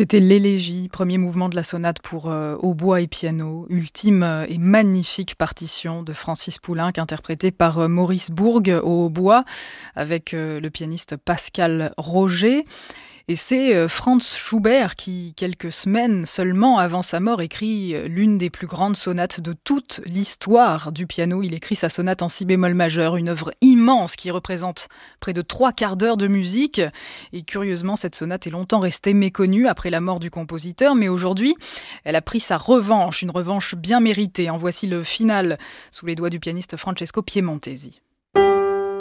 C'était l'élégie, premier mouvement de la sonate pour hautbois et piano, ultime et magnifique partition de Francis Poulenc, interprétée par Maurice Bourg au hautbois, avec le pianiste Pascal Roger. Et c'est Franz Schubert qui, quelques semaines seulement avant sa mort, écrit l'une des plus grandes sonates de toute l'histoire du piano. Il écrit sa sonate en si bémol majeur, une œuvre immense qui représente près de 3/4 d'heure de musique. Et curieusement, cette sonate est longtemps restée méconnue après la mort du compositeur, mais aujourd'hui, elle a pris sa revanche, une revanche bien méritée. En voici le final sous les doigts du pianiste Francesco Piemontesi.